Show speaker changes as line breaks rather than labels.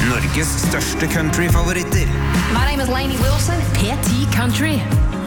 Norges største countryfavoritter.
My name is Lainey Wilson, P10 Country.